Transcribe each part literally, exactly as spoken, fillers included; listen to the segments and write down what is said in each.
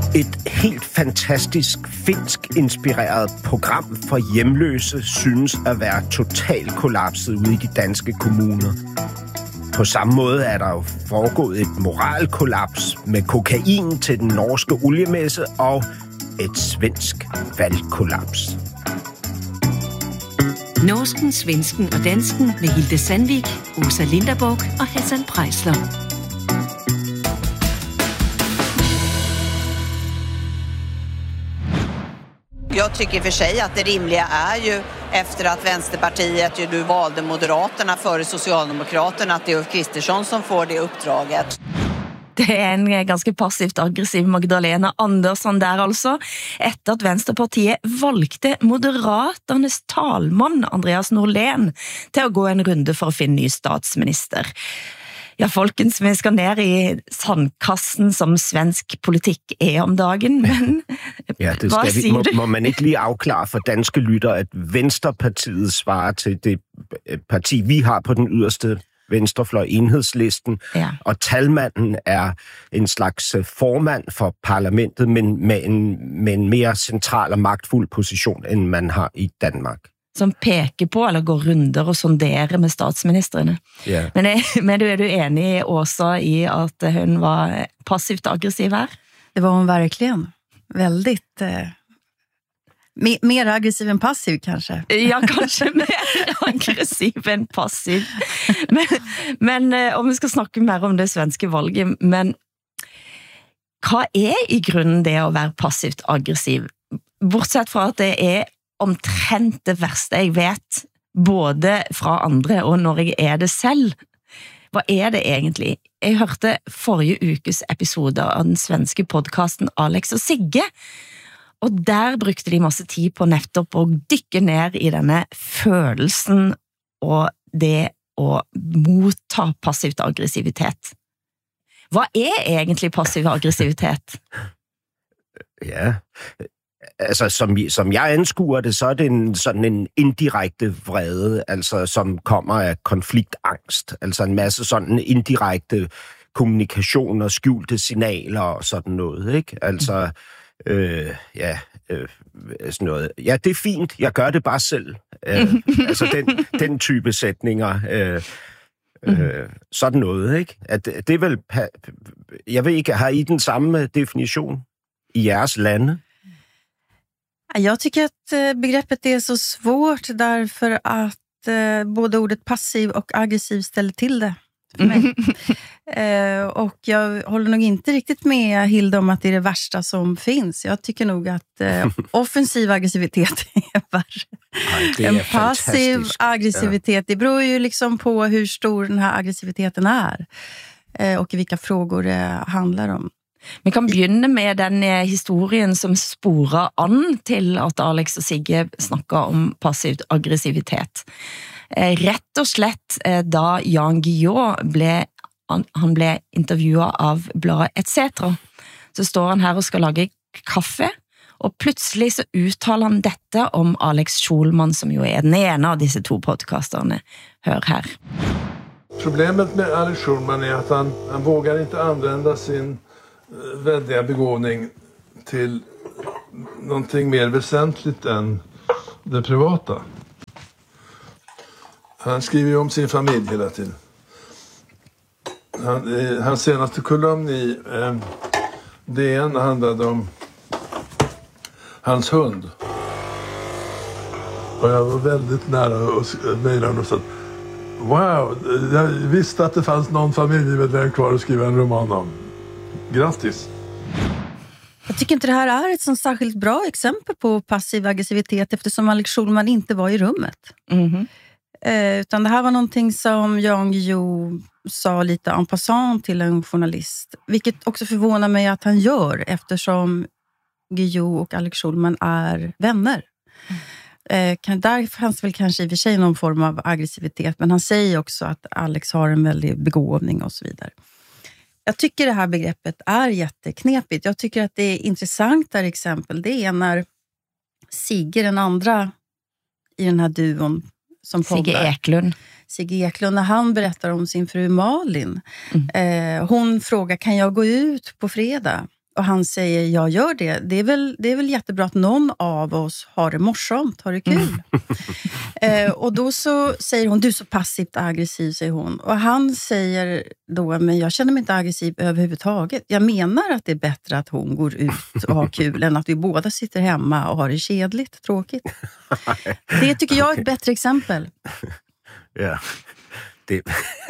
Et helt fantastisk finsk-inspireret program for hjemløse synes at være totalt kollapset ude i de danske kommuner. På samme måde er der jo foregået et moralkollaps med kokain til den norske oliemesse og et svensk valgkollaps. Norsken, svensken og dansken med Hilde Sandvik, Åsa Linderborg og Hassan Preisler. Jag tycker i och för sig att det rimliga är ju efter att Vänsterpartiet ju nu valde Moderaterna före Socialdemokraterna att det är Ulf Kristersson som får det uppdraget. Det er en ganske passivt aggressiv Magdalena Andersson der altså, etter at Venstrepartiet valgte moderaternes talmann Andreas Norlén til å gå en runde for å finne ny statsminister. Ja, folkens, vi skal ned i sandkassen som svensk politikk er om dagen, men ja, det hva skal vi, sier må, du? må man ikke lige afklare for danske lytter, at Venstrepartiet svarer til det parti, vi har på den yderste venstrefløj, Enhedslisten, ja. Og talmanden er en slags formand for parlamentet, men med en, med en mere central og magtfuld position, end man har i Danmark. Som peker på, eller går runder og sonderer med statsministrene. Ja. Men, er, men er du enig, Åsa, i at hun var passivt aggressiv her? Det var hon verkligen. Väldigt... Eh, mer, mer aggressiv än passiv, kanske. Ja, kanskje mer aggressiv enn passiv. Men, men om vi skal snakke mer om det svenske valget, men hva er i grunnen det å være passivt aggressiv? Bortsett fra at det er omtrent det verste jeg vet, både fra andre og når jeg er det selv. Hva er det egentlig? Jeg hørte forrige ukes episode av den svenske podcasten Alex og Sigge, og der brukte de masse tid på nettopp å dykke ned i denne følelsen og det å motta passivt aggressivitet. Hva er egentlig passiv aggressivitet? Ja, altså som, som jeg anskuer det, så er det en, sådan en indirekte vrede, altså som kommer af konfliktangst, altså en masse sådan indirekte kommunikation og skjulte signaler og sådan noget, ikke? Altså, øh, ja, øh, sådan noget. Ja, det er fint, jeg gør det bare selv. Øh, altså den, den type sætninger, øh, øh, sådan noget, ikke? At det er vel, jeg ved ikke, har I den samme definition i jeres lande? Jag tycker att begreppet är så svårt därför att eh, både ordet passiv och aggressiv ställer till det för mig. eh, och jag håller nog inte riktigt med Hilda om att det är det värsta som finns. Jag tycker nog att eh, offensiv aggressivitet är värre. Ja, en passiv aggressivitet, det beror ju liksom på hur stor den här aggressiviteten är eh, och vilka frågor det handlar om. Vi kan begynne med den historien som sporer an til at Alex og Sigge snakker om passivt aggressivitet. Rett og slett da Jan Guillou ble, han ble intervjuet av bladet et cetera, så står han her og skal lage kaffe, og plutselig så uttaler han dette om Alex Schulman, som jo er den ene av disse to podcasterne. Hør her. Problemet med Alex Schulman är att han, han vågar inte använda sin väldiga begåvning till någonting mer väsentligt än det privata. Han skriver ju om sin familj hela tiden. Han, eh, hans senaste kolumn i eh, D N handlade om hans hund. Och jag var väldigt nära att mejla honom och sa wow, jag visste att det fanns någon familjemedlem kvar att skriva en roman om. Grattis. Jag tycker inte det här är ett sånt särskilt bra exempel på passiv aggressivitet eftersom Alex Schulman inte var i rummet. Mm-hmm. Eh, utan det här var någonting som Jan Guillou sa lite en passant till en journalist. Vilket också förvånar mig att han gör eftersom Guillou och Alex Schulman är vänner. Mm. Eh, kan, där fanns väl kanske i och för sig någon form av aggressivitet, men han säger också att Alex har en väldig begåvning och så vidare. Jag tycker det här begreppet är jätteknepigt. Jag tycker att det är intressantare exempel. Det är när Sigge, den andra i den här duon som Sigge poddar. Eklund. Sigge Eklund, när han berättar om sin fru Malin. Mm. Eh, hon frågar, kan jag gå ut på fredag? Och han säger, jag gör det. Det är väl, det är väl jättebra att någon av oss har det morsomt, har det kul. Mm. eh, och då så säger hon, du är så passivt aggressiv, säger hon. Och han säger då, men jag känner mig inte aggressiv överhuvudtaget. Jag menar att det är bättre att hon går ut och har kul än att vi båda sitter hemma och har det kedligt, tråkigt. Det tycker jag är ett bättre exempel. Ja, det...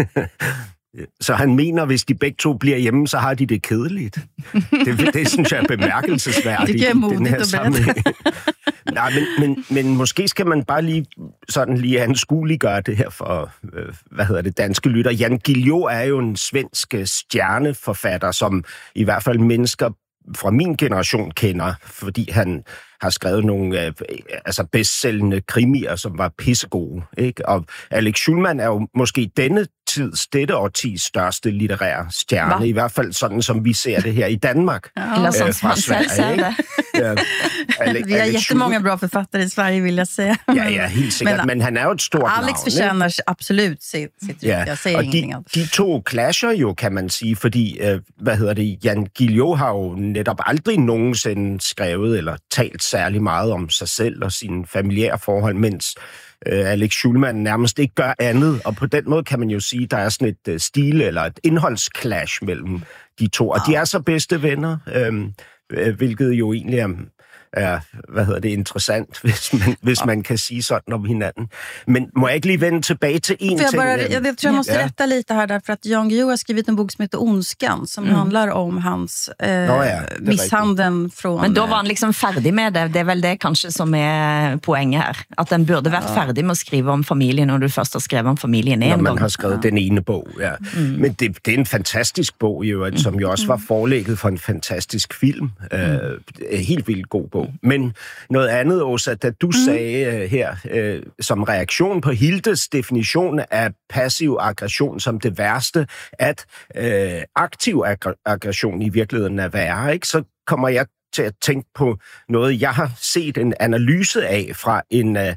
Så han mener, hvis de begge to bliver hjemme, så har de det kedeligt. Det, det synes jeg er bemærkelsesværdigt. Det giver modigt at berätta. Nej, men, men, men måske skal man bare lige sådan lige anskueliggøre det her for, øh, hvad hedder det, danske lytter. Jan Guillou er jo en svensk stjerneforfatter, som i hvert fald mennesker fra min generation kender, fordi han har skrevet nogle øh, altså bestsellende krimier, som var pissegode. Ikke? Og Alex Schulman er jo måske denne tids, dette årtis største litterære stjerne, Hva? I hvert fald sådan, som vi ser det her i Danmark. Ja. Eller sådan, øh, fra Sverige, ikke? Ja, Alex, vi har Alex jättemånga Schulman. Bra författare i Sverige, vill jag säga. Ja, ja, helt sikkert, men, men han er jo et stort Alex navn. Fortjener ikke? Absolut sit, sit ja, jeg siger og ingenting de, de to clasher jo, kan man sige, fordi, øh, hvad hedder det, Jan Guillou har jo netop aldrig nogensinde skrevet eller talt særlig meget om sig selv og sine familiære forhold, mens øh, Alex Schulman nærmest ikke gør andet. Og på den måde kan man jo sige, at der er sådan et øh, stil eller et indholdsclash mellem de to. Og de er så bedste venner, øh, øh, hvilket jo egentlig er... er, hvad hedder det, interessant, hvis man, hvis man kan sige sådan om hinanden. Men må jeg ikke lige vende tilbage til en jag ting? Bara, jag, jag tror jag måste ja. rätta lite här, därför att Jan Guillou har skrivit en bok som heter Ondskan, som mm. handlar om hans eh, ja, ja, misshandeln från... Men då var han liksom färdig med det. Det är väl det kanske som är poängen här. Att den burde varit ja. färdig med att skriva om familjen, när du först har skrivit om familjen en Når gång. man har skrevet ja. den ene bog, ja. Mm. Men det, det er en fantastisk bog, jo, som jo også var forlægget for en fantastisk film. Mm. Uh, helt vildt god bog. Men noget andet, Åsa, da du mm. sagde uh, her, uh, som reaktion på Hildes definition af passiv aggression som det værste, at uh, aktiv ag- aggression i virkeligheden er værre, ikke? Så kommer jeg til at tænke på noget, jeg har set en analyse af fra en... Uh,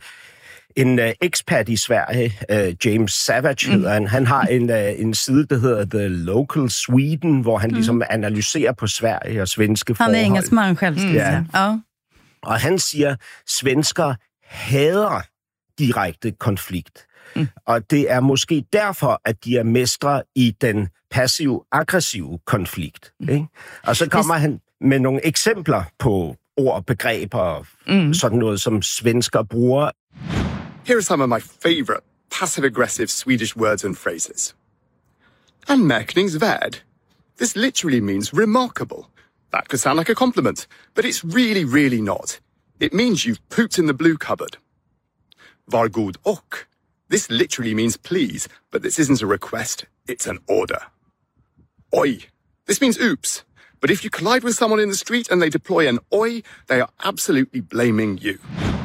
En uh, ekspert i Sverige, uh, James Savage hedder mm. han, han har en, uh, en side, der hedder The Local Sweden, hvor han mm. ligesom analyserer på Sverige og svenske forhold. Han er engelskmand selv, skal ja. jeg ja. Og han siger, at svensker hader direkte konflikt. Mm. Og det er måske derfor, at de er mestre i den passiv-aggressive konflikt. Mm. Ikke? Og så kommer han med nogle eksempler på ord, begreber og mm. sådan noget, som svensker bruger. Here are some of my favourite passive-aggressive Swedish words and phrases. Anmärkningsvärd. This literally means remarkable. That could sound like a compliment, but it's really, really not. It means you've pooped in the blue cupboard. Var god och. This literally means please, but this isn't a request, it's an order. Oj. This means oops. But if you collide with someone in the street and they deploy an oj, they are absolutely blaming you.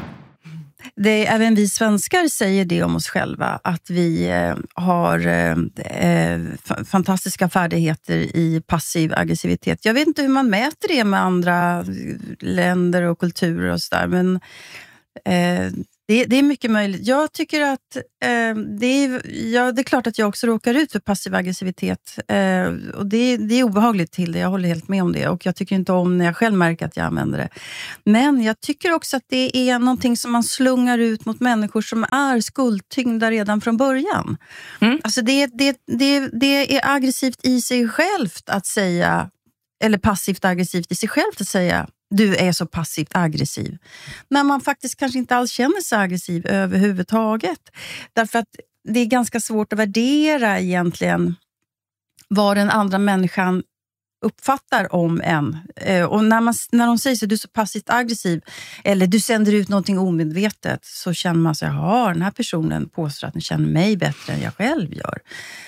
Det, även vi svenskar säger det om oss själva, att vi eh, har eh, f- fantastiska färdigheter i passiv aggressivitet. Jag vet inte hur man mäter det med andra länder och kulturer och sådär, men eh, det, det är mycket möjligt. Jag tycker att eh, det, är, ja, det är klart att jag också råkar ut för passiv aggressivitet. Eh, och det, det är obehagligt till det, jag håller helt med om det. Och jag tycker inte om när jag själv märker att jag använder det. Men jag tycker också att det är någonting som man slungar ut mot människor som är skuldtyngda redan från början. Mm. Alltså det, det, det, det är aggressivt i sig självt att säga, eller passivt aggressivt i sig självt att säga, du är så passivt aggressiv. När man faktiskt kanske inte alls känner sig aggressiv överhuvudtaget. Därför att det är ganska svårt att värdera egentligen vad den andra människan uppfattar om en. Och när, man, när de säger så, du är så passivt aggressiv eller du sänder ut någonting omedvetet, så känner man sig, ja, den här personen påstår att den känner mig bättre än jag själv gör.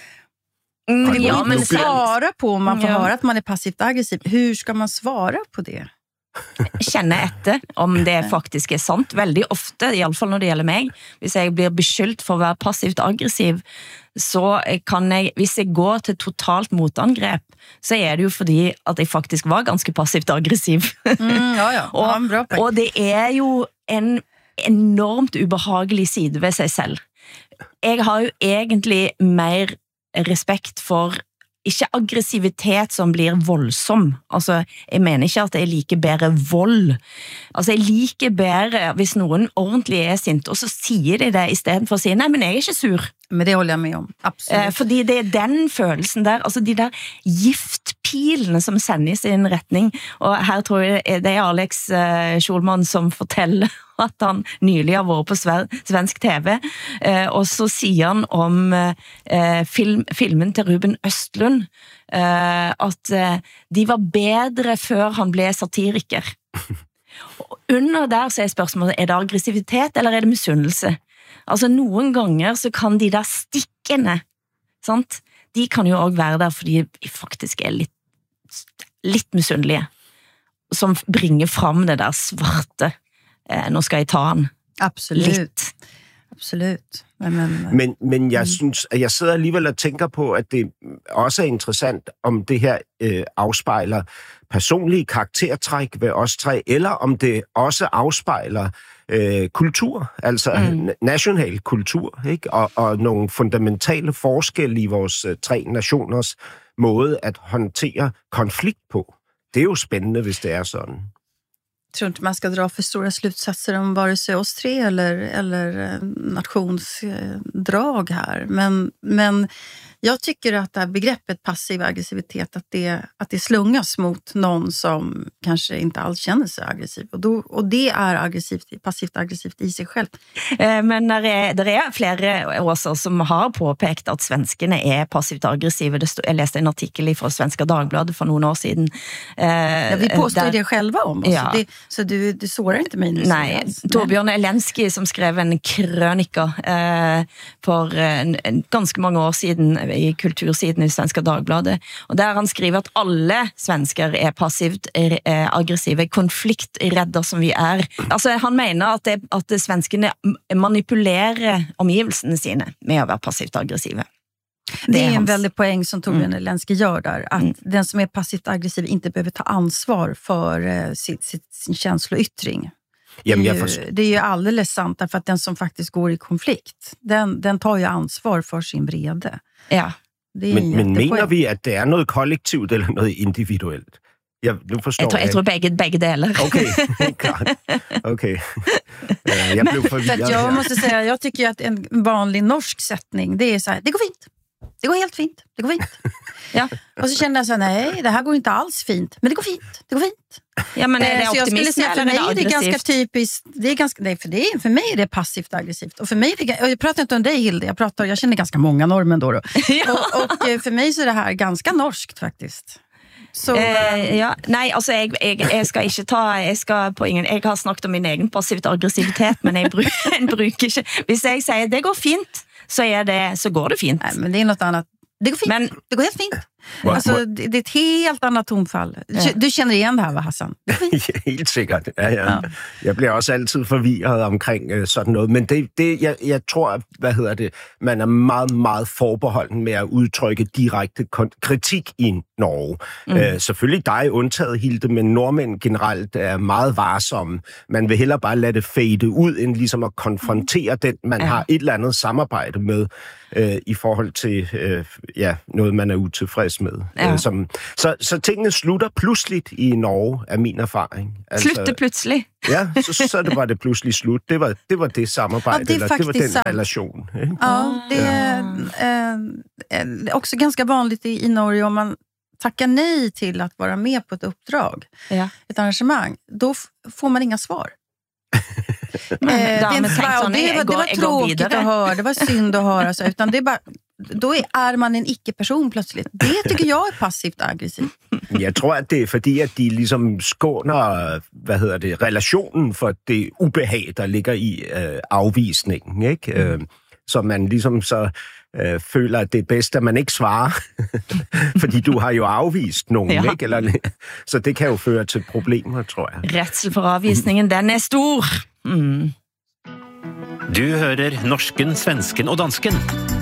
Mm, det går ja, inte att svara på om man får ja. höra att man är passivt aggressiv. Hur ska man svara på det? Kjenne etter om det faktisk er sant. Veldig ofte, i alle fall når det gjelder meg, hvis jeg blir beskyldt for å være passivt aggressiv, så kan jeg, hvis jeg går til totalt motangrep, så er det jo fordi at jeg faktisk var ganske passivt aggressiv. Mm, ja, ja. og, ja, bra og det er jo en enormt ubehagelig side ved seg selv. Jeg har jo egentlig mer respekt for ikke aggressivitet som blir voldsom. Altså, jeg mener ikke at jeg liker bedre vold. Altså, jeg liker bedre hvis noen ordentlig er sint, og så sier de det i stedet for å si, nei, men jeg er ikke sur. Men det håller jag med om, absolut. Eh, fordi det er den følelsen der, altså de der giftpilene som sender i sin retning, og her tror jeg det er Alex eh, Schulman som forteller at han nylig har vært på svensk T V, eh, og så sier han om eh, film, filmen til Ruben Östlund, eh, at eh, de var bedre før han ble satiriker. Og under der så er spørsmålet, er det aggressivitet eller er det misunnelse? Altså noen ganger så kan de der stikkene, sant? De kan jo også være der fordi de faktisk er litt, litt misunnelige, som bringer fram det der svarte. Eh, nå skal jeg ta han. Absolut. Litt. Absolut. Men, men, men jeg synes, at jeg sidder alligevel og tænker på, at det også er interessant, om det her øh, afspejler personlige karaktertræk ved os tre, eller om det også afspejler øh, kultur, altså mm. national kultur, ikke? Og, og nogle fundamentale forskelle i vores øh, tre nationers måde at håndtere konflikt på. Det er jo spændende, hvis det er sådan. Jag tror inte man ska dra för stora slutsatser om vare sig oss tre eller, eller nationsdrag här. Men, men jag tycker att det här begreppet passiv aggressivitet, att det, att det slungas mot någon som kanske inte alls känner sig aggressiv. Och, då, och det är aggressivt, passivt aggressivt i sig själv. Men det er, det er flere åser som har påpekt at svenskene er passivt aggressive. Stod, jeg læste en artikel fra Svenska Dagbladet for noen år siden. Ja, vi påstår der, det själva om. Alltså. Ja. Det, så du, du sårar inte mig nu. Nej, Torbjørn Elensky som skrev en krønika eh, for en, en, ganske mange år siden i kultursiden i Svenska Dagbladet, og der han skriver at alle svensker er passivt er, er aggressive, konfliktredder som vi er. Altså han mener at, det, at det svenskene manipulerer omgivelsene sine med å være passivt aggressive. Det, det är en hans. väldigt poäng som Torbjörn mm. Elensky gör där, att mm. den som är passivt aggressiv inte behöver ta ansvar för uh, sitt, sitt, sin känsloyttring. Jamen, det, är ju, det är ju alldeles sant, därför att den som faktiskt går i konflikt, den, den tar ju ansvar för sin vrede. Ja. Det men men mener vi, at det er noget kollektivt eller noget individuelt? Jeg, nu forstår jeg, tror, jeg tror begge, begge deler. Okay, okay. Jag blev förvirrad. Jag måste säga, jag tycker att en vanlig norsk sättning, det är så här, det går fint. Det går helt fint. Det går fint. Ja. Och så kände jag så här, nej, det här går inte alls fint. Men det går fint. Det går fint. Ja, men är det så jag skulle säga för mig är det aggressivt? ganska typiskt. Det är ganska, nej, för, det är, för mig är det passivt aggressivt. Och för mig, jag pratar inte om dig Hilde, jag, pratar, jag känner ganska många norrmän då. då. Ja. Och, och för mig så är det här ganska norskt faktiskt. Så, eh, ja, nei, altså jeg, jeg, jeg skal ikke ta jeg, skal på ingen, jeg har snakket om min egen passivt aggressivitet, men jeg bruker, jeg bruker ikke hvis jeg sier det går fint, så, er det, så går det fint. Nej, men det är något annat. Det går fint, men, det går helt fint. What, alltså, what? Det, det är ett helt annat tonfall. Ja. Du känner igen det här, va, Hassan? Helt sikkert. Ja, ja. Ja. Jeg bliver også altid forvirret omkring øh, sådan noget, men det, det jeg, jeg tror, hvad hedder det, man er meget, meget forbeholden med at udtrykke direkte kritik i Norge. Mm. Øh, selvfølgelig dig undtaget, Hilde, men nordmænd generelt er meget varsomme. Man vil hellere bare lade det fade ud, end ligesom at konfrontere den, man ja. har et eller andet samarbejde med, øh, i forhold til øh, ja, noget, man er utilfreds med. Ja. Øh, som, så, så tingene slutter pludseligt i Norge, er min erfaring. Altså, Slutte pludselig? Ja, så, så det var det pludselig slut. Det var det, var det samarbejde, ja, det eller det var den sant. relation. Ikke? Ja, det är ja. eh, också ganska vanligt i, i Norge om man tackar nej till att vara med på ett uppdrag, ja. ett arrangemang, då f- får man inga svar. Men, eh, det, inte bara, och det, var, det var tråkigt att höra, det var synd att höra så, utan det är bara, då är, är man en icke-person plötsligt. Det tycker jag är passivt aggressivt. Jeg tror, at det er fordi, at de ligesom skåner, hvad hedder det, relationen for det ubehag, der ligger i øh, afvisningen, ikke? Mm. Øh, så man ligesom så øh, føler, at det er bedst, at man ikke svarer, fordi du har jo afvist nogen, ja. ikke? Eller, så det kan jo føre til problemer, tror jeg. Redsel for afvisningen, den er stor. Mm. Du hører norsken, svensken og dansken.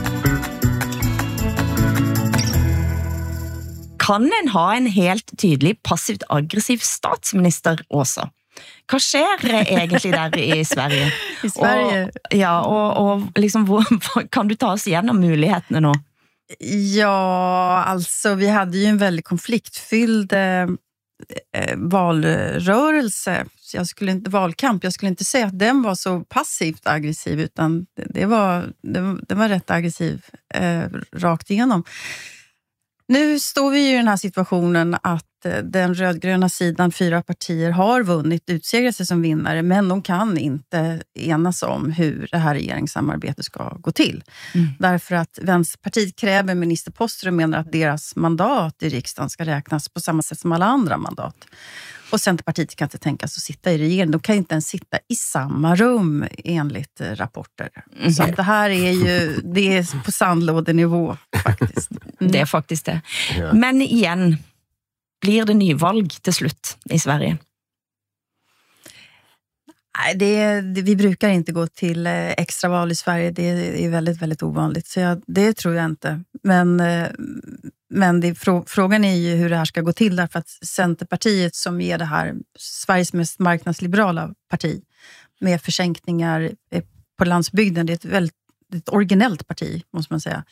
Kan en ha en helt tydelig passivt aggressiv statsminister også? Hva skjer egentlig der i Sverige? I Sverige? Og, ja, og, og liksom, hvor, kan du ta oss gjennom mulighetene nå? Ja, alltså vi hade ju en väldigt konfliktfylld eh, valrörelse. Så jag skulle inte, valkamp. Jag skulle inte säga att den var så passivt aggressiv, utan det, det, var, det, var, det var rätt aggressiv eh, rakt igenom. Nu står vi i den här situationen att den rödgröna sidan, fyra partier, har vunnit, utsegrat sig som vinnare, men de kan inte enas om hur det här regeringssamarbetet ska gå till. Mm. Därför att Vänsterpartiet kräver ministerposter och menar att deras mandat i riksdagen ska räknas på samma sätt som alla andra mandat. Och Centerpartiet kan inte tänkas att sitta i regeringen. De kan inte ens sitta i samma rum enligt rapporter. Mm. Så att det här är ju, det är på sandlådenivå faktiskt. Mm. Det är faktiskt det. Ja. Men igen, blir det nyvalg till slut i Sverige? Nej, det, det, vi brukar inte gå till extraval i Sverige. Det är väldigt, väldigt ovanligt. Så jag, det tror jag inte. Men, men det, frågan är ju hur det här ska gå till. Därför att Centerpartiet, som är det här Sveriges mest marknadsliberala parti, med försänkningar på landsbygden, det är ett väldigt ett originellt parti, måste man säga.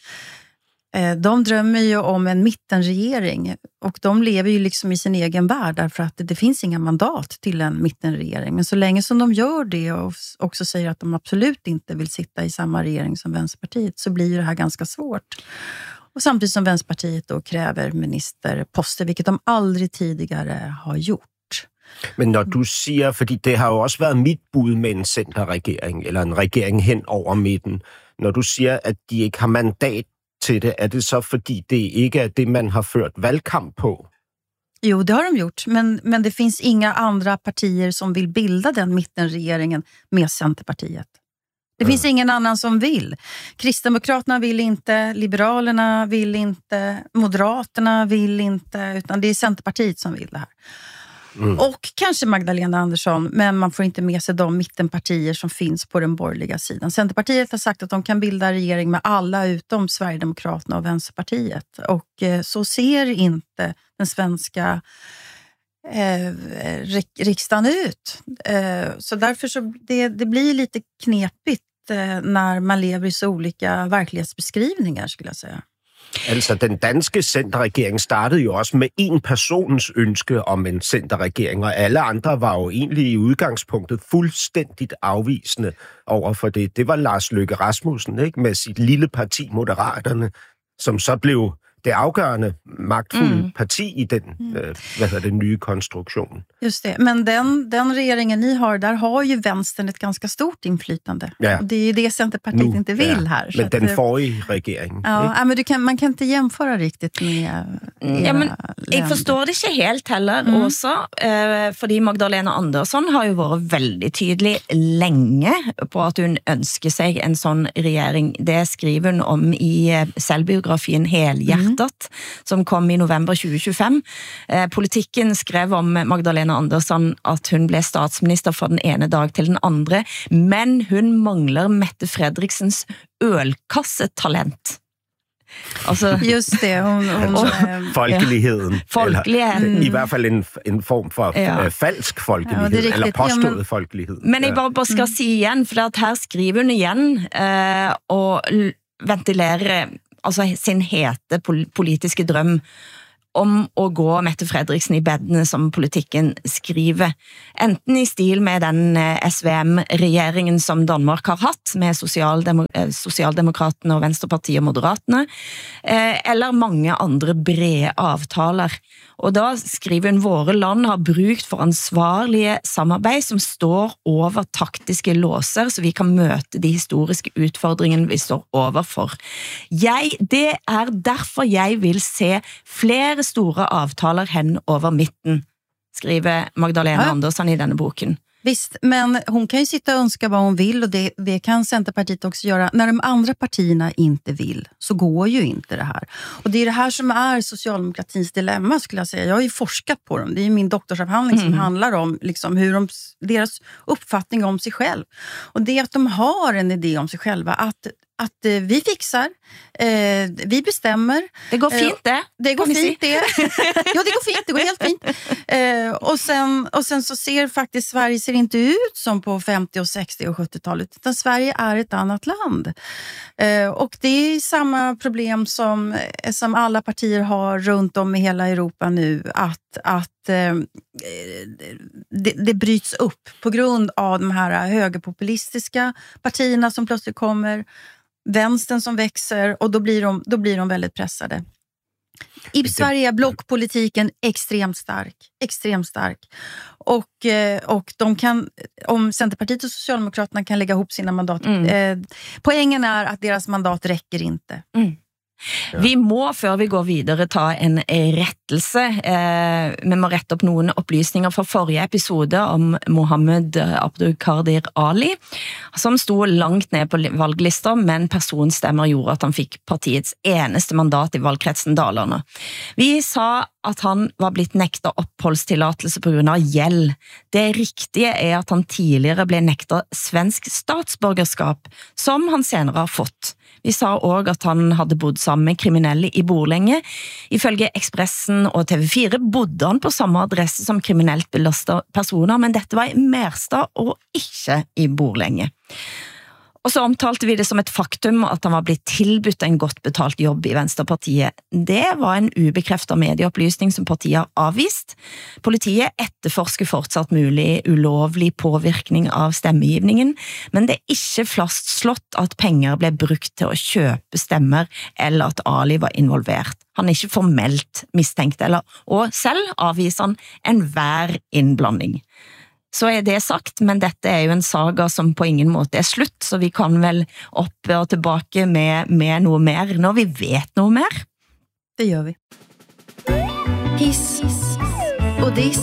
De drömmer ju om en mittenregering, och de lever ju liksom i sin egen värld, därför att det, det finns inga mandat till en mittenregering. Men så länge som de gör det och också säger att de absolut inte vill sitta i samma regering som Vänsterpartiet, så blir det här ganska svårt. Och samtidigt som Vänsterpartiet då kräver ministerposter, vilket de aldrig tidigare har gjort. Men når du siger, fordi det har jo også været mit bud med en centerregering, eller en regering hen over midten, når du siger, at de ikke har mandat til det, er det så fordi det ikke er det, man har ført valgkamp på? Jo, det har de gjort, men, men det finns inga andra partier som vill bilda den mittenregeringen med Centerpartiet. Det mm. finns ingen annan som vill. Kristdemokraterna vill inte, Liberalerna vill inte, Moderaterna vill inte, utan det är Centerpartiet som vill det här. Mm. Och kanske Magdalena Andersson, men man får inte med sig de mittenpartier som finns på den borgerliga sidan. Centerpartiet har sagt att de kan bilda regering med alla utom Sverigedemokraterna och Vänsterpartiet. Och eh, så ser inte den svenska eh, riksdagen ut. Eh, så därför så det, det blir lite knepigt eh, när man lever i så olika verklighetsbeskrivningar, skulle jag säga. Altså, den danske centerregering startede jo også med en persons ønske om en centerregering, og alle andre var jo egentlig i udgangspunktet fuldstændigt afvisende over for det. Det var Lars Løkke Rasmussen, ikke, med sit lille parti Moderaterne, som så blev det afgørende magtfulde mm. parti i den mm. øh, hvad hedder det, nye konstruktion. Just det, men den, den regeringen ni har, där har ju vänstern ett ganska stort inflytande. Ja. Det är ju det Centerpartiet nu, inte vill ja. här. Men så den att, forrige regering. Ja, ja, men du kan, man kan inte jämföra riktigt med ja, men jag förstår det inte helt heller mm. också, eh, fordi Magdalena Andersson har ju varit väldigt tydlig länge på att hon önskar sig en sån regering. Det skriver hon om i selvbiografien Helhjertet, mm. som kom i november tjugo tjugofem. Eh, politikken skrev om Magdalena Andersson at hun blev statsminister fra den ene dag til den andre, men hun mangler Mette Fredriksens ølkassetalent. Altså, just det. Hon, hon, og, folkeligheden. Ja, folkeligheden. Eller, i hvert fald en, en form for ja. falsk folkelighed, ja, eller påstået ja, men, folkelighed. Men jeg bare, bare skal mm. si igjen, for at her skriver hun igjen eh, og ventilerer altså sin hete politiske drøm om å gå Mette Fredriksen i bedene, som politikken skriver. Enten i stil med den S V M-regjeringen som Danmark har hatt, med Sosialdemok- Sosialdemokratene og Venstrepartiet og Moderatene, eller mange andre brede avtaler. Og da skriver hun, våre land har brukt for ansvarlige samarbeid som står over taktiske låser, så vi kan møte de historiske utfordringene vi står overfor. Jeg, det er derfor jeg vil se flere store avtaler hen over mitten, skriver Magdalena ja. Andersson i denne boken. Visst, men hon kan ju sitta och önska vad hon vill, och det, det kan Centerpartiet också göra. När de andra partierna inte vill så går ju inte det här. Och det är det här som är socialdemokratins dilemma, skulle jag säga. Jag har ju forskat på dem. Det är min doktorsavhandling mm. som handlar om liksom hur de, deras uppfattning om sig själv. Och det är att de har en idé om sig själva, att, att vi fixar, Eh, vi bestämmer. Det går fint det. Eh, det går fint si. det. Ja, det går fint. Det går helt fint. Eh, och, sen, och sen så ser faktiskt Sverige ser inte ut som på femtio- och sextio- och sjuttiotalet. Utan Sverige är ett annat land. Eh, och det är samma problem som, som alla partier har runt om i hela Europa nu. Att, att eh, det, det bryts upp på grund av de här högerpopulistiska partierna som plötsligt kommer, vänstern som växer, och då blir de, då blir de väldigt pressade. I Sverige är blockpolitiken extremt stark, extremt stark. Och, och de kan, om Centerpartiet och Socialdemokraterna kan lägga ihop sina mandat, mm. eh, poängen är att deras mandat räcker inte. Mm. Ja. Vi må, før vi går videre, ta en rettelse. Eh, vi må rette opp noen opplysninger fra forrige episode om Mohammed Abdulkadir Ali, som stod langt ned på valglister, men personstemmer gjorde at han fikk partiets eneste mandat i valgkretsen Dalarna. Vi sa at han var blitt nektet oppholdstillatelse på grunn av gjeld. Det riktige er at han tidligere ble nektet svensk statsborgerskap, som han senere har fått. Vi sa også at han hadde bodd sammen med kriminelle i Borlänge. Ifølge Expressen og T V fire bodde han på samme adresse som kriminelt belastede personer, men dette var i Märsta og ikke i Borlänge. Og så omtalte vi det som et faktum at han var blitt tilbudt en godt betalt jobb i Venstrepartiet. Det var en ubekræftet medieopplysning som partiet har avvist. Politiet etterforsker fortsatt mulig ulovlig påvirkning av stemmegivningen, men det er ikke fastslått at penger ble brukt til å kjøpe stemmer, eller at Ali var involvert. Han er ikke formelt mistenkt, eller, og selv avviser han enhver innblanding. Så er det sagt, men dette er jo en saga som på ingen måte er slutt, så vi kan vel opp og tilbake med, med noe mer når vi vet noe mer. Det gjør vi. Hiss og diss.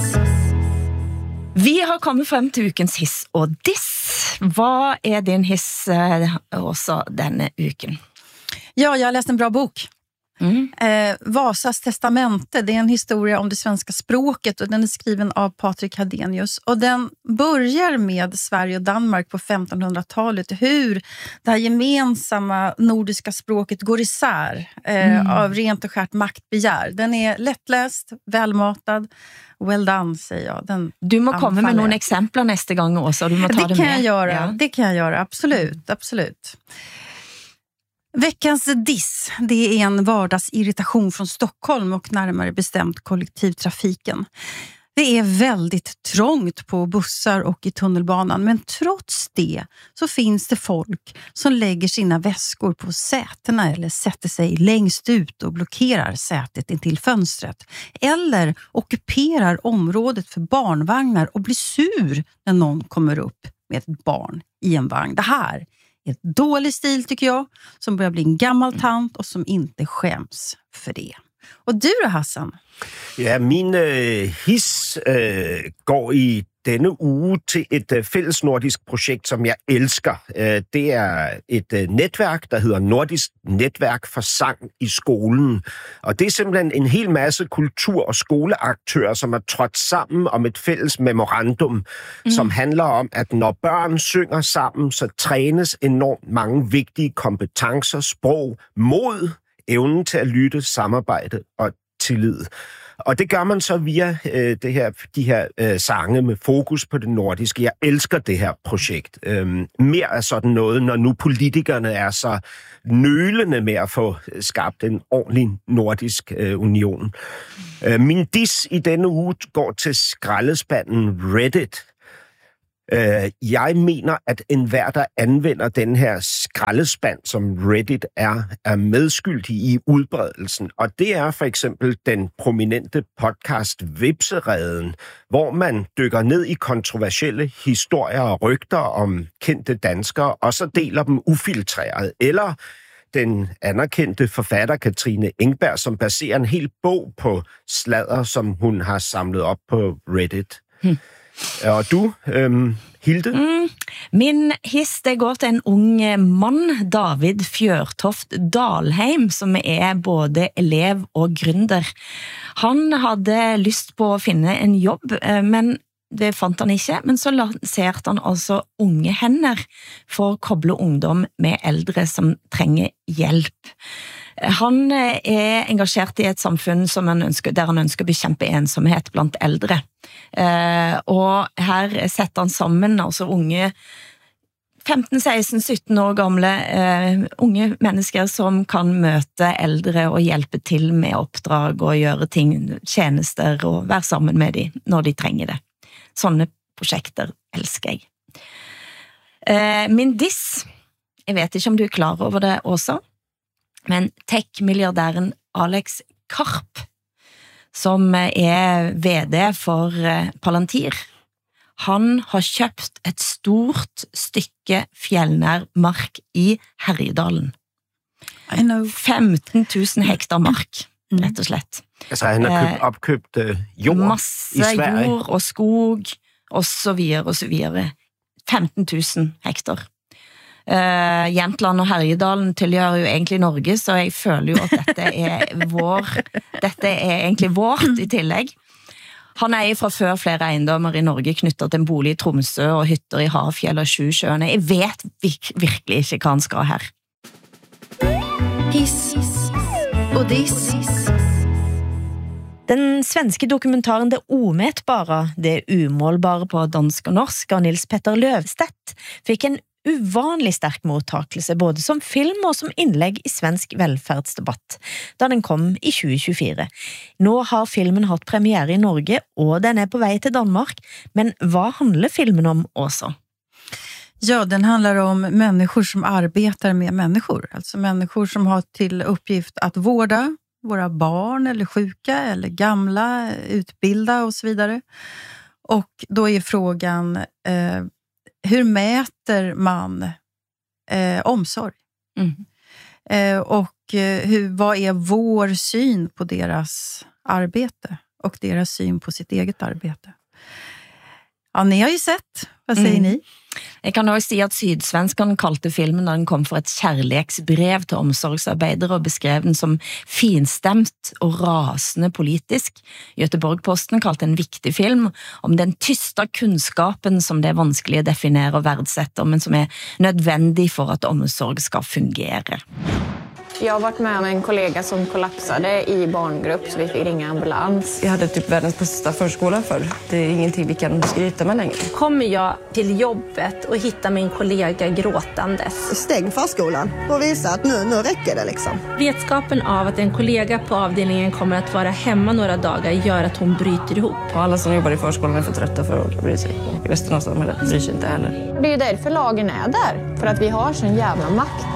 Vi har kommet frem til ukens hiss og diss. Hva er din hiss også denne uken? Ja, jeg har läst en bra bok. Mm. Eh, Vasas testamente, det är en historia om det svenska språket, och den är skriven av Patrik Hadenius, och den börjar med Sverige och Danmark på femtonhundratalet, hur det här gemensamma nordiska språket går isär eh, mm. av rent och skärt maktbegär. Den är lättläst, välmatad, well done, säger jag. Den du må komma med någon exempel nästa gång också, du må ta det, det kan med. Jag göra, ja. Det kan jag göra, absolut, absolut. Veckans diss, det är en vardagsirritation från Stockholm och närmare bestämt kollektivtrafiken. Det är väldigt trångt på bussar och i tunnelbanan, men trots det så finns det folk som lägger sina väskor på sätena eller sätter sig längst ut och blockerar sätet intill fönstret. Eller ockuperar området för barnvagnar och blir sur när någon kommer upp med ett barn i en vagn. Det här ett dålig stil tycker jag, som börjar bli en gammal tant och som inte skäms för det. Och du då, Hassan? Ja, min øh, his øh, går i denne uge til et øh, fælles nordisk projekt, som jeg elsker. Øh, det er et øh, netværk, der hedder Nordisk Netværk for Sang i Skolen. Og det er simpelthen en hel masse kultur- og skoleaktører, som er trådt sammen om et fælles memorandum, mm. som handler om, at når børn synger sammen, så trænes enormt mange vigtige kompetencer, sprog, mod, evnen til at lytte, samarbejde og tillid. Og det gør man så via øh, det her, de her øh, sange med fokus på det nordiske. Jeg elsker det her projekt. Øhm, mere af sådan noget, når nu politikerne er så nølende med at få skabt en ordentlig nordisk øh, union. Øh, min diss i denne uge går til skraldespanden Reddit. Jeg mener, at enhver, der anvender den her skraldespand, som Reddit er, er medskyldig i udbredelsen. Og det er for eksempel den prominente podcast Vipsereden, hvor man dykker ned i kontroversielle historier og rygter om kendte danskere, og så deler dem ufiltreret. Eller den anerkendte forfatter Katrine Engberg, som baserer en hel bog på sladder, som hun har samlet op på Reddit. Hmm. Og du, øhm, Hilde? Mm, min hiss, det går til en ung mann, David Fjørtoft Dalheim, som er både elev og gründer. Han hadde lyst på å finne en jobb, men det fant han ikke, men så lanserte han altså Unge Hender for å koble ungdom med eldre som trenger hjelp. Han er engasjert i et samfunn som han ønsker, der han ønsker å bekjempe ensomhet blant eldre. Og her setter han sammen altså unge femten, seksten, sytten år gamle uh, unge mennesker som kan møte eldre og hjelpe til med oppdrag og gjøre ting, tjenester og være sammen med dem når de trenger det. Sånne prosjekter elsker jeg. Uh, min diss, jeg vet ikke om du er klar over det også, men tech-milliardæren Alex Karp, som er V D for uh, Palantir, han har kjøpt et stort stykke fjellnær mark i Herjedalen. I know. femten tusen hektar mark, rett og slett. Altså, han har købt, opkøbt uh, jord Masse i Sverige. jord og skog, og så videre, og så videre. femten tusen hektar. Uh, Jämtland og Herjedalen tilhører jo egentlig Norge, så jeg føler jo at dette er vår, dette er egentlig vårt i tillegg. Han eier fra før flere eiendommer i Norge knyttet til en bolig i Tromsø og hytter i Hafjell og Sjusjøene. Jeg vet vir- virkelig ikke hva han skal her. Hiss og diss. Den svenske dokumentaren Det omätbara, det umålbare på dansk og norsk av Nils Petter Løvstedt fikk en uvanlig sterk mottakelse både som film og som innlegg i svensk velferdsdebatt, da den kom i tjue tjuefire. Nå har filmen hatt premiere i Norge, og den er på vei til Danmark, men hva handler filmen om også? Ja, den handlar om människor som arbetar med människor. Alltså människor som har till uppgift att vårda våra barn eller sjuka eller gamla, utbilda och så vidare. Och då är frågan, eh, hur mäter man eh, omsorg? Mm. Eh, och eh, hur, vad är vår syn på deras arbete och deras syn på sitt eget arbete? Ja, ni har ju sett. Vad säger mm. ni? Jeg kan også si at Sydsvenskan kalte filmen da den kom for et kjærlighetsbrev til omsorgsarbeidere og beskrev den som finstemt og rasende politisk. Göteborg-Posten kalte en viktig film om den tysta kunnskapen som det er vanskelig å definere og verdsette, men som er nødvendig for at omsorg skal fungere. Jag har varit med om en kollega som kollapsade i barngrupp så vi fick ringa ambulans. Jag hade typ världens bästa förskola för. Det är ingenting vi kan skryta med längre. Kommer jag till jobbet och hittar min kollega gråtandes. Stäng förskolan och visa att nu, nu räcker det liksom. Vetskapen av att en kollega på avdelningen kommer att vara hemma några dagar gör att hon bryter ihop. Och alla som jobbar i förskolan är för trötta för att bry sig. Och resten av samhället bryr sig inte heller. Det är ju därför lagen är där. För att vi har sån jävla makt.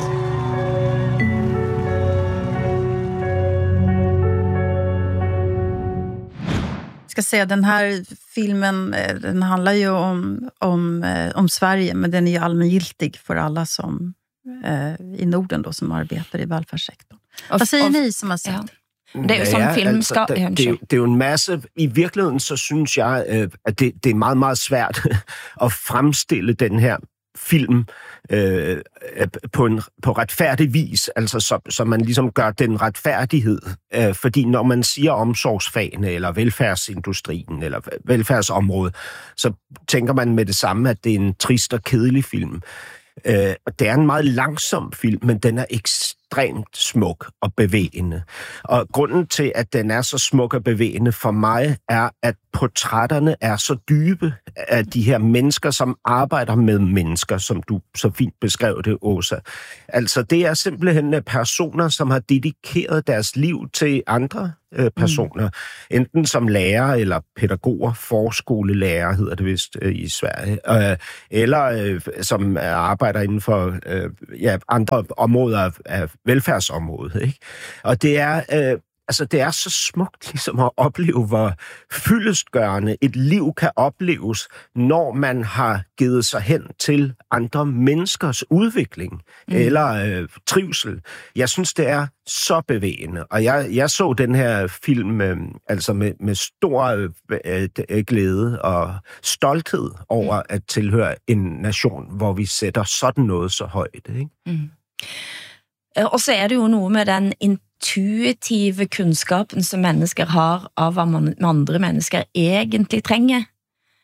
Ska säga, den här filmen den handlar ju om, om, om Sverige, men den är ju allmängiltig för alla som eh, i Norden då, som arbetar i välfärdssektorn. Vad säger of, ni som har sett? Ja. Det er jo sådan, film skal... Altså, det, det, er jo, det er jo en masse... I virkeligheden, så synes jeg, at det, det er meget, meget svært at fremstille den her film øh, på, en, på retfærdig vis, altså så, så man ligesom gør den retfærdighed. Øh, fordi når man siger omsorgsfagene, eller velfærdsindustrien, eller velfærdsområdet, så tænker man med det samme, at det er en trist og kedelig film. Øh, og det er en meget langsom film, men den er ekstremt smuk og bevægende. Og grunden til, at den er så smuk og bevægende for mig, er, at portrætterne er så dybe af de her mennesker, som arbejder med mennesker, som du så fint beskrev det, Åsa. Altså, det er simpelthen personer, som har dedikeret deres liv til andre øh, personer. Mm. Enten som lærer eller pædagoger, forskolelærer hedder det vist øh, i Sverige, øh, eller øh, som arbejder inden for øh, ja, andre områder af, af velfærdsområdet. Ikke? Og det er... Øh, Altså, det er så smukt ligesom at opleve, hvor fyldestgørende et liv kan opleves, når man har givet sig hen til andre menneskers udvikling mm. eller øh, trivsel. Jeg synes, det er så bevægende. Og jeg, jeg så den her film øh, altså med, med stor øh, glæde og stolthed over mm. at tilhøre en nation, hvor vi sætter sådan noget så højt. Ikke? Mm. Og så er det jo noe med den intuitive kunnskapen som mennesker har av hva man, andre mennesker egentlig trenger.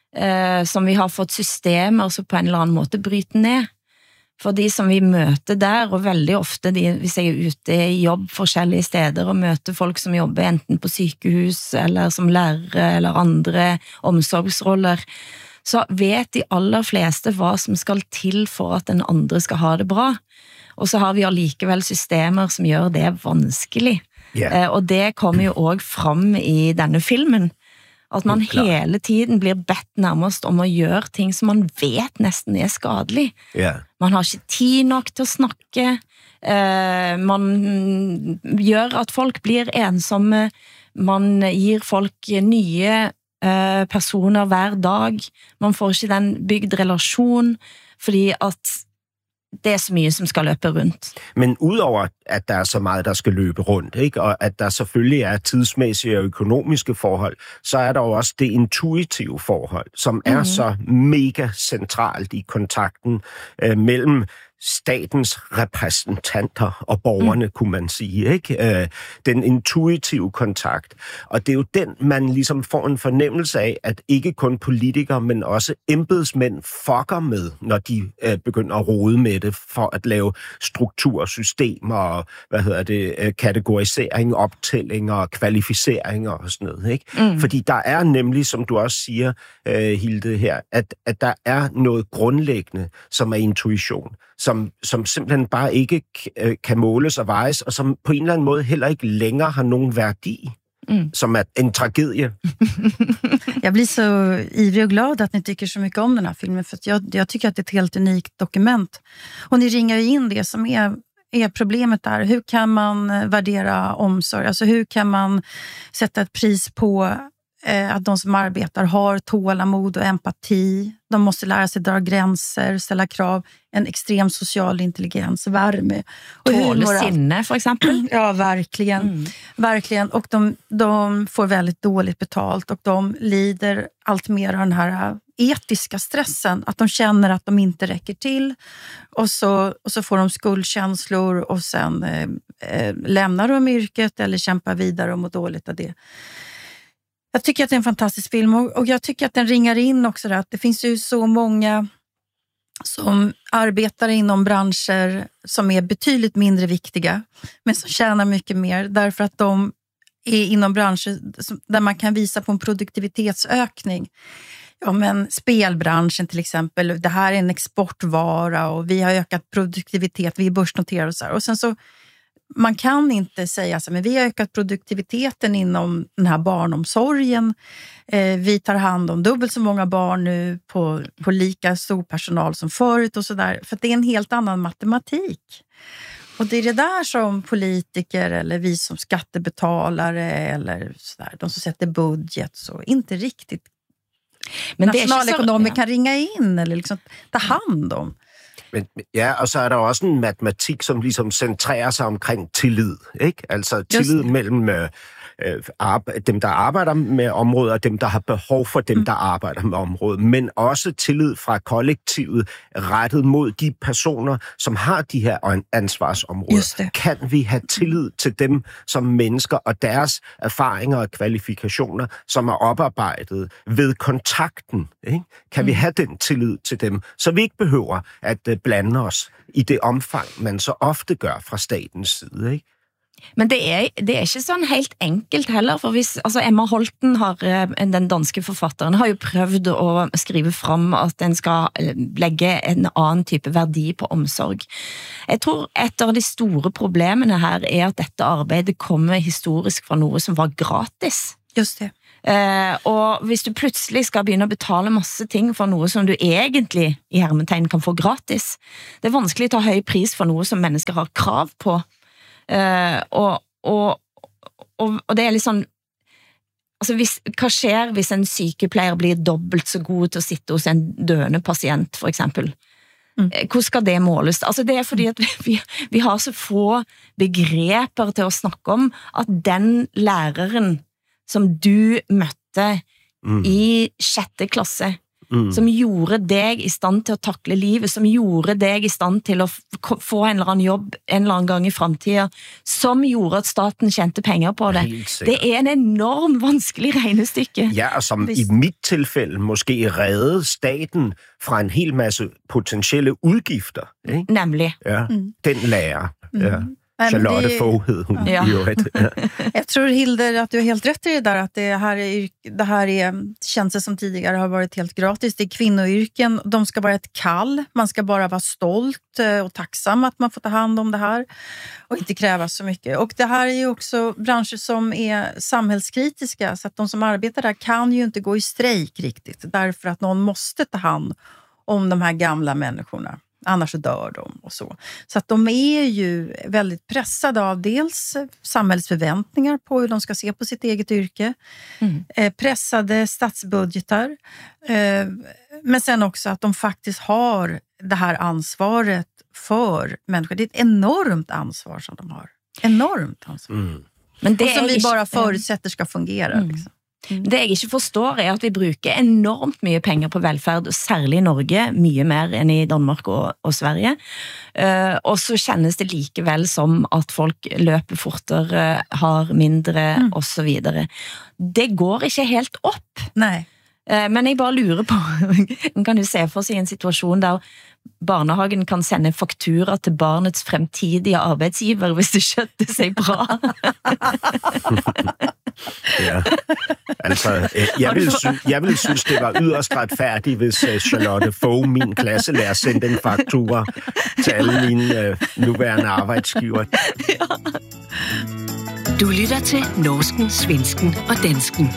eh, som vi har fått systemer som på en eller annen måte bryter ned. For de som vi møter der, og veldig ofte de, hvis jeg er ute i jobb forskjellige steder og møter folk som jobber enten på sykehus eller som lærere eller andre omsorgsroller, så vet de aller fleste hva som skal til for at den andre skal ha det bra. Og så har vi allikevel systemer som gjør det vanskelig. Yeah. Og det kommer jo også fram i denne filmen. At man hele tiden blir bedt nærmest om å gjøre ting som man vet nesten er skadelig. Yeah. Man har ikke tid nok til å snakke. Man gjør at folk blir ensomme. Man gir folk nye personer hver dag. Man får ikke den bygd relasjon, fordi at det er så mye som skal løpe rundt. Men udover at der er så meget, der skal løbe rundt, ikke? Og at der selvfølgelig er tidsmæssige og økonomiske forhold, så er der jo også det intuitive forhold, som er mm-hmm. så mega centralt i kontakten øh, mellem statens repræsentanter og borgerne, mm. kunne man sige, ikke? Øh, den intuitive kontakt. Og det er jo den, man ligesom får en fornemmelse af, at ikke kun politikere, men også embedsmænd fucker med, når de øh, begynder at rode med det, for at lave struktursystemer og, hvad hedder det, øh, kategorisering, optællinger og kvalificeringer og sådan noget, ikke? Mm. Fordi der er nemlig, som du også siger, øh, Hilde her, at, at der er noget grundlæggende, som er intuition, som, som simpelthen bare ikke kan måles og vejes, og som på en eller anden måde heller ikke længere har nogen værdi, mm. som er en tragedie. Jag blir så ivrig och glad att ni tycker så mycket om den här filmen, för att jag, jag tycker att det är ett helt unikt dokument. Och ni ringar ju in det som är, är problemet där. Hur kan man värdera omsorg? Alltså hur kan man sätta ett pris på att de som arbetar har tålamod och empati. De måste lära sig dra gränser, ställa krav, en extrem social intelligens, värme. Tåle sinne, för exempel. Ja, verkligen. Mm. Verkligen. Och de, de får väldigt dåligt betalt och de lider allt mer av den här etiska stressen. Att de känner att de inte räcker till. Och så, och så får de skuldkänslor och sen eh, lämnar de yrket eller kämpar vidare och mår dåligt av det. Jag tycker att det är en fantastisk film och jag tycker att den ringar in också där, att det finns ju så många som arbetar inom branscher som är betydligt mindre viktiga men som tjänar mycket mer därför att de är inom branscher där man kan visa på en produktivitetsökning. Ja, men spelbranschen till exempel, det här är en exportvara och vi har ökat produktivitet, vi är börsnoterade och så här. Och sen så man kan inte säga så, men vi har ökat produktiviteten inom den här barnomsorgen. Eh, vi tar hand om dubbelt så många barn nu på, på lika stor personal som förut och sådär. För att det är en helt annan matematik. Och det är det där som politiker eller vi som skattebetalare eller sådär, de som sätter budget så inte riktigt men nationalekonomer kan ringa in eller liksom ta hand om. Men, ja, og så er der også en matematik, som ligesom centrerer sig omkring tillid, ikke? Altså tillid Just. mellem øh, dem, der arbejder med området, og dem, der har behov for dem, der arbejder med området, men også tillid fra kollektivet rettet mod de personer, som har de her ansvarsområder. Kan vi have tillid til dem som mennesker og deres erfaringer og kvalifikationer, som er oparbejdet ved kontakten? Ikke? Kan mm. vi have den tillid til dem, så vi ikke behøver at uh, blande os i det omfang, man så ofte gør fra statens side, ikke? Men det er, det er ikke sånn helt enkelt heller, for hvis, altså Emma Holten, har, den danske forfatteren, har jo prøvd å skrive frem at den skal legge en annen type verdi på omsorg. Jeg tror et av de store problemene her er at dette arbeidet kommer historisk fra noe som var gratis. Just det. Eh, og hvis du plutselig skal begynne å betale masse ting for noe som du egentlig i hermetegn kan få gratis, det er vanskelig å ta høy pris for noe som mennesker har krav på. Uh, og, og, og, og det er litt sånn altså hvis, hva skjer hvis en sykepleier blir dobbelt så god til å sitte hos en døende pasient for eksempel mm. hvordan skal det måles? Altså det er fordi at vi, vi har så få begreper til å snakke om at den læreren som du møtte mm. i sjette klasse mm. som gjorde dig i stand til at takle livet, som gjorde dig i stand til at f- få en eller anden jobb en eller anden gang i fremtiden, som gjorde at staten tjente penger på det. Det er en enormt vanskelig regnestykke. Ja, og som Hvis... i mit tilfælde måske reddede staten fra en hel masse potentielle udgifter. Ikke? Nemlig. Ja, mm. den lærer. Mm. Ja. Charlotte det... Fogh hed hun. Ja. Ja. Jag tror, Hilder, att du har helt rätt i det där, att det här, är, det här är tjänster som tidigare har varit helt gratis. Det är kvinnoyrken, de ska vara ett kall. Man ska bara vara stolt och tacksam att man får ta hand om det här och inte kräva så mycket. Och det här är ju också branscher som är samhällskritiska, så att de som arbetar där kan ju inte gå i strejk riktigt, därför att någon måste ta hand om de här gamla människorna. Annars så dör de och så. Så att de är ju väldigt pressade av dels samhällsförväntningar på hur de ska se på sitt eget yrke. Mm. Eh, pressade statsbudgetar. Eh, men sen också att de faktiskt har det här ansvaret för människor. Det är ett enormt ansvar som de har. Enormt ansvar. Mm. Men det och som vi bara förutsätter ska fungera. Mm. Liksom. Det jeg ikke forstår er at vi bruker enormt mye penger på velfærd, særlig i Norge, mye mer enn i Danmark og, og Sverige. Uh, og så kjennes det likevel som at folk løper fortere, har mindre, mm. og så videre. Det går ikke helt opp. Nei. Uh, men jeg bare lurer på, man kan jo se for seg en situasjon der barnehagen kan sende faktura til barnets fremtidige arbeidsgiver, hvis det skjøtter seg bra. Ja, altså, jeg vil, sy- jeg vil synes, det var yderst retfærdigt, hvis Charlotte Fogh, min klasselærer, sendte en faktura til alle mine uh, nuværende arbejdsgiver. Ja. Du lytter til Norsken, Svensken og Dansken.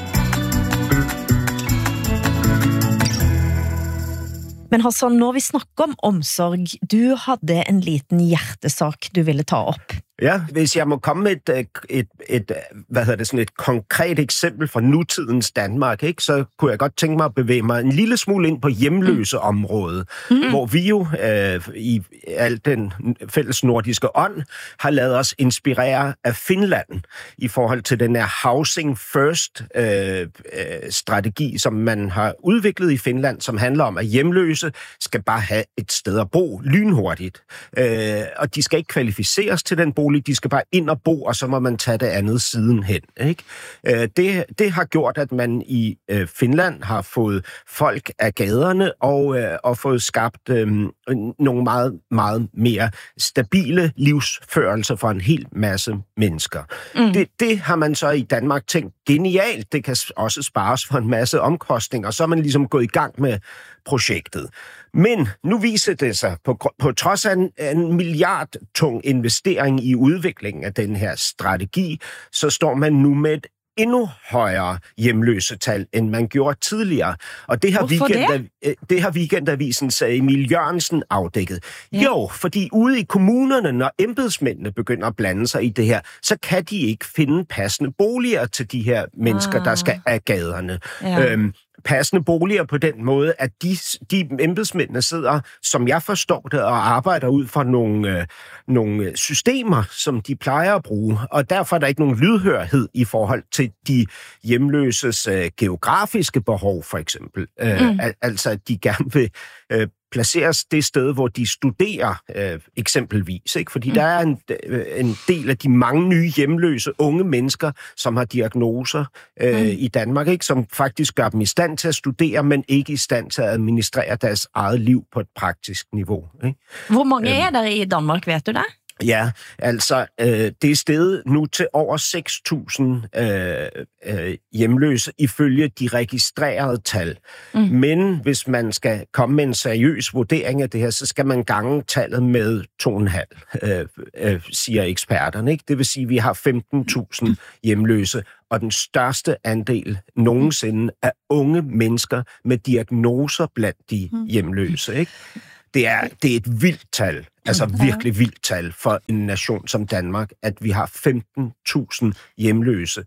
Men Hassan, når vi snakker om omsorg, du havde en liten hjertesak, du ville ta op. Ja, hvis jeg må komme med et, et, et, hvad hedder det, sådan et konkret eksempel fra nutidens Danmark, ikke, så kunne jeg godt tænke mig at bevæge mig en lille smule ind på hjemløse område, mm. hvor vi jo øh, i al den fælles nordiske ånd har lavet os inspirere af Finland i forhold til den her Housing First øh, øh, strategi, som man har udviklet i Finland, som handler om, at hjemløse skal bare have et sted at bo lynhurtigt. Øh, og de skal ikke kvalificeres til den bolig, de skal bare ind og bo, og så må man tage det andet sidenhen. Ikke? Det, det har gjort, at man i Finland har fået folk af gaderne og, og fået skabt øhm, nogle meget, meget mere stabile livsførelser for en hel masse mennesker. Mm. Det, det har man så i Danmark tænkt genialt. Det kan også spares for en masse omkostninger, og så er man ligesom gået i gang med projektet. Men nu viser det sig, på, på trods af en, en milliardtung investering i udviklingen af den her strategi, så står man nu med et endnu højere hjemløsetal, end man gjorde tidligere. Og det har, weekend, det? det har Weekendavisen sagde Emil Jørgensen afdækket. Ja. Jo, fordi ude i kommunerne, når embedsmændene begynder at blande sig i det her, så kan de ikke finde passende boliger til de her mennesker, ah. der skal af gaderne. Ja. Øhm, passende boliger på den måde, at de, de embedsmændene sidder, som jeg forstår det, og arbejder ud fra nogle, øh, nogle systemer, som de plejer at bruge. Og derfor er der ikke nogen lydhørhed i forhold til de hjemløses øh, geografiske behov, for eksempel. Mm. Øh, al- altså, at de gerne vil øh, placeres det sted, hvor de studerer øh, eksempelvis. Ikke? Fordi mm. der er en, en del af de mange nye hjemløse unge mennesker, som har diagnoser øh, mm. i Danmark, ikke? Som faktisk gør dem i stand til at studere, men ikke i stand til at administrere deres eget liv på et praktisk niveau. Ikke? Hvor mange er der i Danmark, ved du det? Ja, altså øh, det er steget nu til over seks tusind øh, øh, hjemløse ifølge de registrerede tal. Mm. Men hvis man skal komme med en seriøs vurdering af det her, så skal man gange tallet med to komma fem, øh, øh, siger eksperterne. Ikke? Det vil sige, at vi har femten tusind hjemløse, og den største andel nogensinde er unge mennesker med diagnoser blandt de hjemløse. Ikke? Det er, det er et vildt tal, altså virkelig vildt tal for en nation som Danmark, at vi har femten tusind hjemløse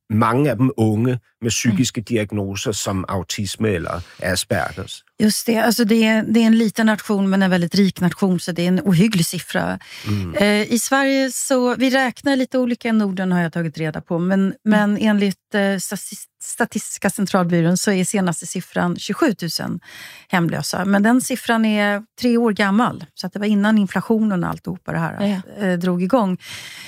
mange af dem unge med psykiske diagnoser som autisme eller Aspergers. Just det, alltså det är, det är en liten nation men en väldigt rik nation, så det är en ohygglig siffra. Mm. Eh, I Sverige så, vi räknar lite olika i Norden har jag tagit reda på, men, mm. men enligt eh, Statistiska centralbyrån så är senaste siffran tjugosju tusen hemlösa. Men den siffran är tre år gammal, så att det var innan inflationen och alltihopa det här ja. eh, drog igång.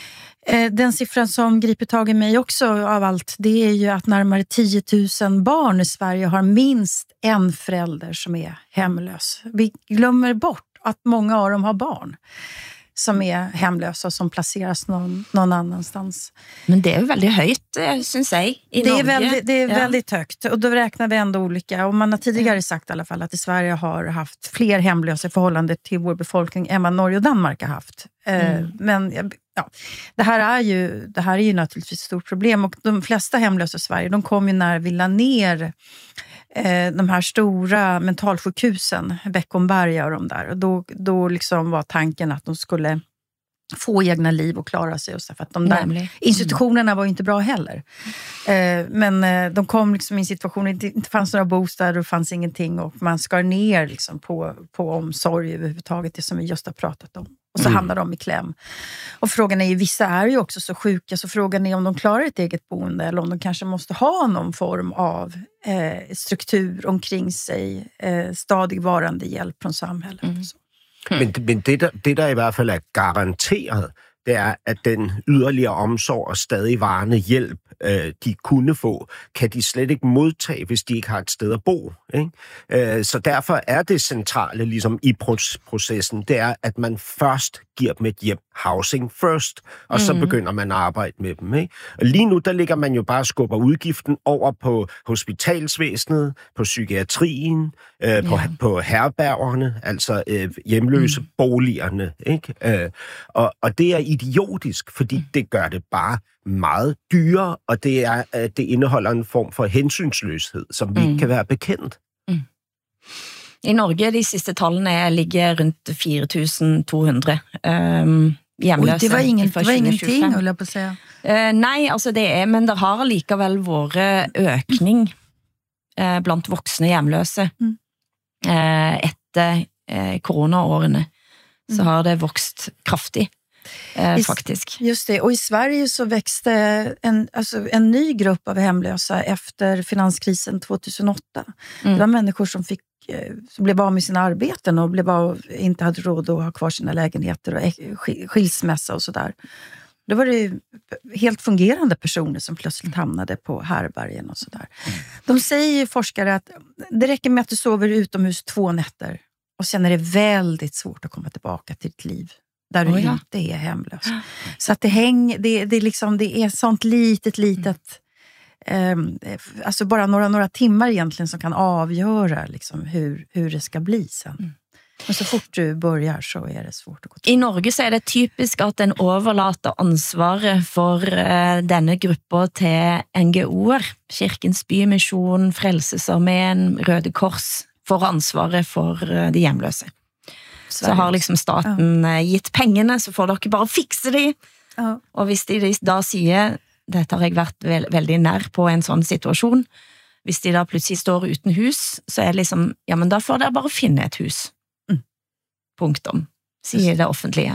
Den siffran som griper tag i mig också av allt, det är ju att närmare tio tusen barn i Sverige har minst en förälder som är hemlös. Vi glömmer bort att många av dem har barn som är hemlösa och som placeras någon, någon annanstans. Men det är väldigt högt, syns jag, i det Norge. Är väldigt, det är ja. väldigt högt, och då räknar vi ändå olika. Och man har tidigare sagt i alla fall att i Sverige har haft fler hemlösa i förhållande till vår befolkning än vad Norge och Danmark har haft. Mm. Men ja, det här är ju det här är ju naturligtvis ett stort problem, och de flesta hemlösa i Sverige, de kom ju när vi la ner eh, de här stora mentalsjukhusen, Beckomberga och de där, och då, då liksom var tanken att de skulle få egna liv och klara sig, och så, för att de där mm. institutionerna var ju inte bra heller. Eh, men eh, de kom liksom i en situation där det inte fanns några bostäder och fanns ingenting, och man skar ner liksom på, på omsorg överhuvudtaget, det som vi just har pratat om. Och så mm. hamnar de i kläm. Och frågan är ju, vissa är ju också så sjuka, så frågan är om de klarar ett eget boende, eller om de kanske måste ha någon form av eh, struktur omkring sig, eh, stadigvarande hjälp från samhället. Mm. Så. Men, men det, der, det, der i hvert fald er garanteret, det er, at den yderligere omsorg og stadigvarende hjælp, øh, de kunne få, kan de slet ikke modtage, hvis de ikke har et sted at bo. Ikke? Øh, så derfor er det centrale ligesom i processen, det er, at man først giver dem et hjem, housing first, og mm. så begynder man at arbejde med dem. Ikke? Og lige nu, der ligger man jo bare og skubber udgiften over på hospitalsvæsenet, på psykiatrien, øh, på, yeah. på herbergerne, altså øh, hjemløse mm. boligerne. Ikke? Øh, og, og det er idiotisk, fordi det gør det bare meget dyrere, og det, er, det indeholder en form for hensynsløshed, som vi mm. ikke kan være bekendt. Mm. I Norge, de sidste tallene ligger rundt fire tusen to hundre um, hjemløse. Oj, det var, ingen, det var ingenting, håller jag på att säga. Uh, nej, altså det er, men det har likevel vært økning uh, blant voksne hjemløse mm. uh, etter uh, coronaårene. Så har det vokst kraftigt. Eh, faktiskt. Just det, och i Sverige så växte en, alltså en ny grupp av hemlösa efter finanskrisen tjugohundraåtta. Mm. Det var människor som, fick, som blev av med sina arbeten och blev av, inte hade råd att ha kvar sina lägenheter och skilsmässa och sådär. Då var det helt fungerande personer som plötsligt hamnade på härbergen och sådär. Mm. De säger ju, forskare, att det räcker med att du sover utomhus två nätter och sen är det väldigt svårt att komma tillbaka till ditt liv där du oh ja. inte är hemlös. Så att det häng, det, det, liksom, det är sånt litet, litet mm. eh, alltså bara några, några timmar egentligen som kan avgöra liksom, hur, hur det ska bli sen. Mm. Och så fort du börjar så är det svårt att gå till. I Norge så är det typiskt att en överlåter ansvaret för uh, denna gruppen till N G O'er, Kirkens Bymission, Frelsesarmén, Røde Kors, får ansvaret för uh, de hjemlösa. Så har liksom staten ja. gitt pengene, så får dere bare fikse de. Ja. Og hvis de da sier, dette har jeg vært veld, veldig nær på en sånn situasjon, hvis de da plutselig står uten hus, så er det liksom, ja, men da får dere bare finne et hus. Mm. Punktum, sier det offentlige.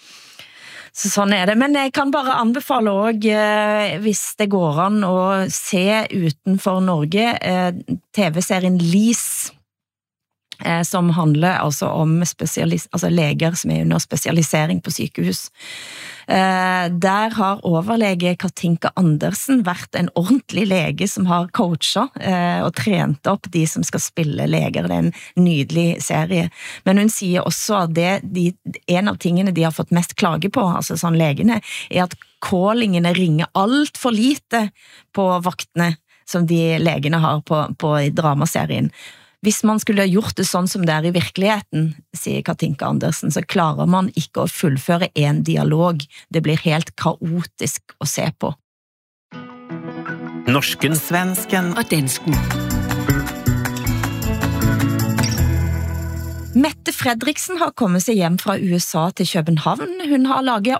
Så sånn er det, men jeg kan bare anbefale også, eh, hvis det går an å se utenfor Norge, eh, T V-serien Lis, Eh, som handler altså om spesialis- altså leger som er under spesialisering på sykehus. Eh, der har overlege Katinka Andersen vært en ordentlig lege som har coachet eh, og trent opp de som skal spille leger. Det er en nydelig serie. Men hun sier også at det, de, en av tingene de har fått mest klage på, altså sånn legene, er at callingene ringer alt for lite på vaktene som de legene har på, på i dramaserien. Hvis man skulle ha gjort det sånn som det er i virkeligheten, sier Katinka Andersen, så klarer man ikke å fullføre en dialog. Det blir helt kaotisk å se på. Norsken, svensken og dansken. Mette Fredriksen har kommet seg hjem fra U S A til København. Hun har laget